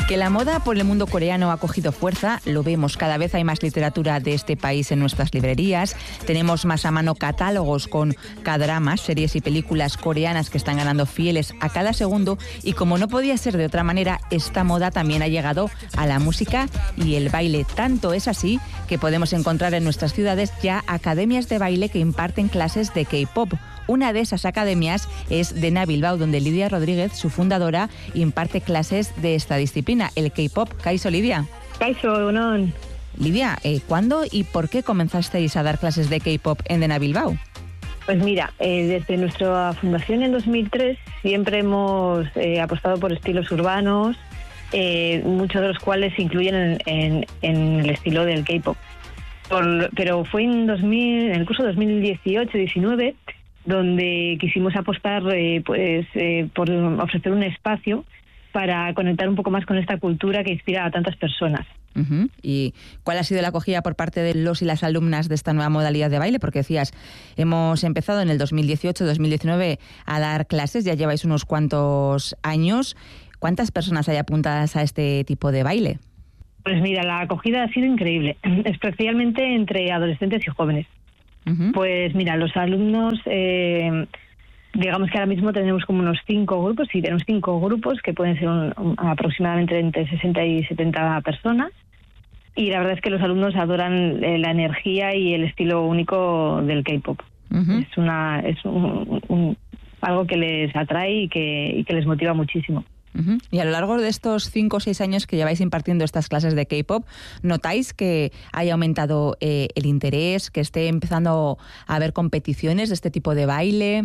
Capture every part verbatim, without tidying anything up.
Que la moda por el mundo coreano ha cogido fuerza, lo vemos. Cada vez hay más literatura de este país en nuestras librerías. Tenemos más a mano catálogos con K-dramas, series y películas coreanas que están ganando fieles a cada segundo. Y como no podía ser de otra manera, esta moda también ha llegado a la música y el baile. Tanto es así que podemos encontrar en nuestras ciudades ya academias de baile que imparten clases de K-pop. Una de esas academias es Dena Bilbao, donde Lidia Rodríguez, su fundadora, imparte clases de esta disciplina, el K-pop. Kaixo, Lidia. Kaixo, no. Lidia, eh, ¿cuándo y por qué comenzasteis a dar clases de K-pop en Dena Bilbao? Pues mira, eh, desde nuestra fundación en dos mil tres siempre hemos eh, apostado por estilos urbanos, eh, muchos de los cuales se incluyen en, en, en el estilo del K-pop. Por, pero fue en, dos mil, en el curso dos mil dieciocho diecinueve donde quisimos apostar eh, pues eh, por ofrecer un espacio para conectar un poco más con esta cultura que inspira a tantas personas. Uh-huh. ¿Y cuál ha sido la acogida por parte de los y las alumnas de esta nueva modalidad de baile? Porque decías, hemos empezado en el dos mil dieciocho dos mil diecinueve a dar clases, ya lleváis unos cuantos años. ¿Cuántas personas hay apuntadas a este tipo de baile? Pues mira, la acogida ha sido increíble, especialmente entre adolescentes y jóvenes. Uh-huh. Pues mira, los alumnos, eh, digamos que ahora mismo tenemos como unos cinco grupos, sí, tenemos cinco grupos que pueden ser un, un, aproximadamente entre sesenta y setenta personas. Y la verdad es que los alumnos adoran eh, la energía y el estilo único del K-pop. Uh-huh. Es una es un, un, algo que les atrae y que, y que les motiva muchísimo. Uh-huh. Y a lo largo de estos cinco o seis años que lleváis impartiendo estas clases de K-pop, ¿notáis que haya aumentado eh, el interés, que esté empezando a haber competiciones de este tipo de baile?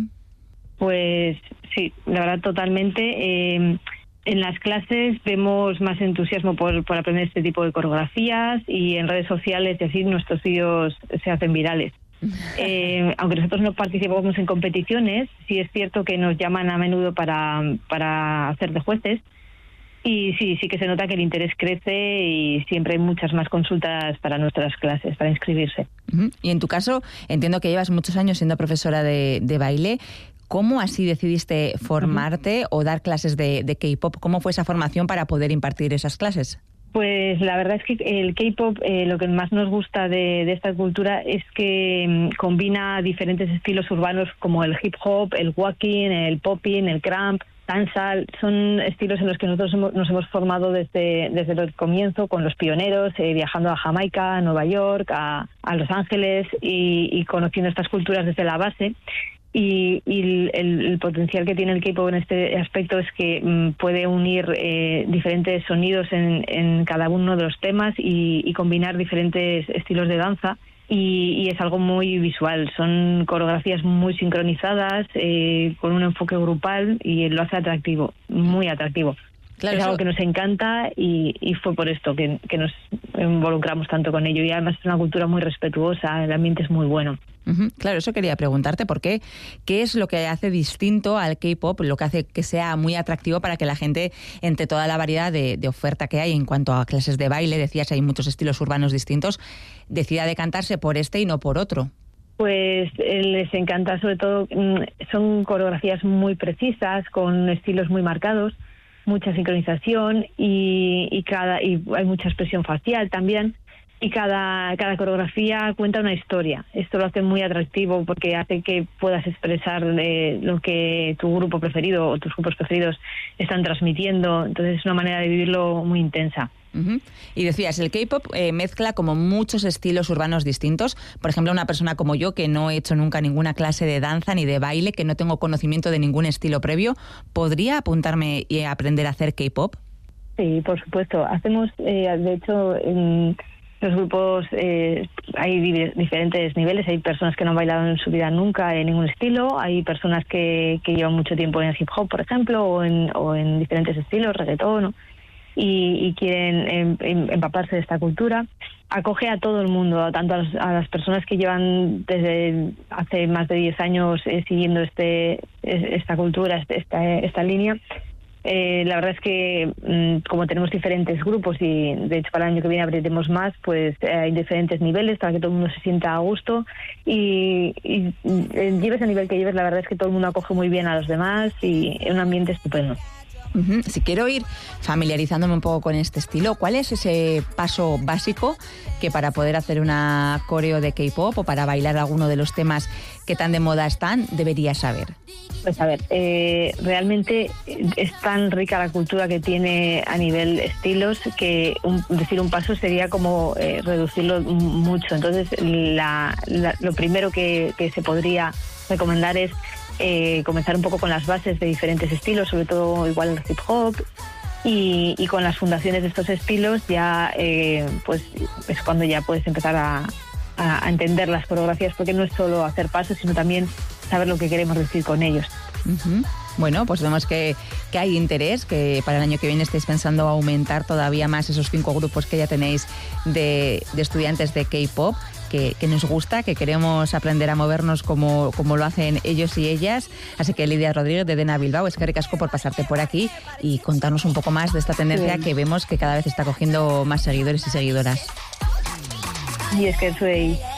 Pues sí, la verdad totalmente. Eh, en las clases vemos más entusiasmo por, por aprender este tipo de coreografías y en redes sociales y así nuestros vídeos se hacen virales. Eh, aunque nosotros no participamos en competiciones, sí es cierto que nos llaman a menudo para, para hacer de jueces y sí, sí que se nota que el interés crece y siempre hay muchas más consultas para nuestras clases, para inscribirse. Uh-huh. Y en tu caso, entiendo que llevas muchos años siendo profesora de, de baile. ¿Cómo así decidiste formarte uh-huh. o dar clases de, de K-pop? ¿Cómo fue esa formación para poder impartir esas clases? Pues la verdad es que el K-pop, eh, lo que más nos gusta de, de esta cultura es que um, combina diferentes estilos urbanos como el hip hop, el walking, el popping, el crump, dancehall. Son estilos en los que nosotros hemos, nos hemos formado desde, desde el comienzo con los pioneros, eh, viajando a Jamaica, a Nueva York, a, a Los Ángeles y, y conociendo estas culturas desde la base. Y, y el, el potencial que tiene el K-pop en este aspecto es que mm, puede unir eh, diferentes sonidos en, en cada uno de los temas y, y combinar diferentes estilos de danza y, y es algo muy visual. Son coreografías muy sincronizadas, eh, con un enfoque grupal y lo hace atractivo, muy atractivo. Claro, es algo que nos encanta y, y fue por esto que, que nos involucramos tanto con ello. Y además es una cultura muy respetuosa, el ambiente es muy bueno. Uh-huh. Claro, eso quería preguntarte, ¿por qué? ¿Qué es lo que hace distinto al K-pop, lo que hace que sea muy atractivo para que la gente, entre toda la variedad de, de oferta que hay en cuanto a clases de baile, decías, hay muchos estilos urbanos distintos, decida decantarse por este y no por otro? Pues eh, les encanta, sobre todo, son coreografías muy precisas, con estilos muy marcados, mucha sincronización y, y cada y hay mucha expresión facial también y cada cada coreografía cuenta una historia. Esto lo hace muy atractivo porque hace que puedas expresar de lo que tu grupo preferido o tus grupos preferidos están transmitiendo. Entonces es una manera de vivirlo muy intensa. Uh-huh. Y decías, el K-pop eh, mezcla como muchos estilos urbanos distintos. Por ejemplo, una persona como yo, que no he hecho nunca ninguna clase de danza ni de baile, que no tengo conocimiento de ningún estilo previo, ¿podría apuntarme y aprender a hacer K-pop? Sí, por supuesto. Hacemos, eh, de hecho, en los grupos eh, hay di- diferentes niveles. Hay personas que no han bailado en su vida nunca en ningún estilo. Hay personas que, que llevan mucho tiempo en el hip hop, por ejemplo, o en, o en diferentes estilos, reggaetón, ¿no? Y, y quieren em, em, empaparse de esta cultura. Acoge a todo el mundo, tanto a, los, a las personas que llevan desde hace más de diez años eh, siguiendo este esta cultura, este, esta, esta línea. Eh, la verdad es que mmm, como tenemos diferentes grupos y de hecho para el año que viene abriremos más, pues eh, hay diferentes niveles para que todo el mundo se sienta a gusto y, y eh, lleves el nivel que lleves, la verdad es que todo el mundo acoge muy bien a los demás y es un ambiente estupendo. Uh-huh. Si quiero ir familiarizándome un poco con este estilo, ¿cuál es ese paso básico que para poder hacer una coreo de K-pop o para bailar alguno de los temas que tan de moda están, debería saber? Pues a ver, eh, realmente es tan rica la cultura que tiene a nivel estilos que un, decir un paso sería como eh, reducirlo mucho. Entonces, la, la, lo primero que, que se podría recomendar es eh, comenzar un poco con las bases de diferentes estilos, sobre todo igual el hip hop, y, y con las fundaciones de estos estilos ya eh, pues es cuando ya puedes empezar a, a, a entender las coreografías, porque no es solo hacer pasos, sino también saber lo que queremos decir con ellos. Uh-huh. Bueno, pues vemos que, que hay interés, que para el año que viene estáis pensando aumentar todavía más esos cinco grupos que ya tenéis de, de estudiantes de K-pop, que, que nos gusta, que queremos aprender a movernos como, como lo hacen ellos y ellas. Así que Lidia Rodríguez de Dena Bilbao, es que ricasco por pasarte por aquí y contarnos un poco más de esta tendencia sí. que vemos que cada vez está cogiendo más seguidores y seguidoras. Y es que soy...